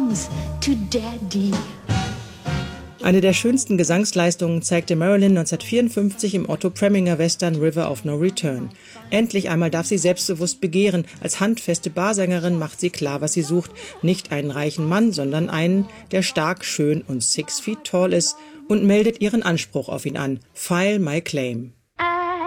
comes to Daddy. Eine der schönsten Gesangsleistungen zeigte Marilyn 1954 im Otto Preminger Western River of No Return. Endlich einmal darf sie selbstbewusst begehren. Als handfeste Barsängerin macht sie klar, was sie sucht. Nicht einen reichen Mann, sondern einen, der stark, schön und 6 feet tall ist, und meldet ihren Anspruch auf ihn an. File my claim.